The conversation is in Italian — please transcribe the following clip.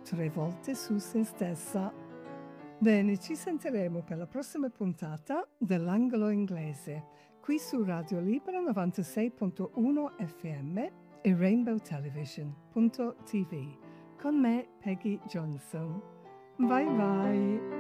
3 volte su se stessa. Bene, ci sentiremo per la prossima puntata dell'Angolo Inglese, qui su Radio Libera 96.1 FM e Rainbow Television.tv, con me Peggy Johnson. Bye bye!